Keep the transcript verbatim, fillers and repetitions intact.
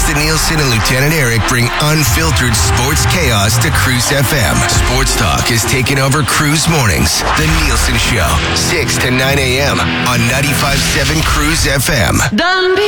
Justin Nielsen and Lieutenant Eric bring unfiltered sports chaos to Cruise F M. Sports talk is taking over Cruise Mornings. The Nielsen Show, six to nine a.m. on ninety-five point seven Cruise F M. Done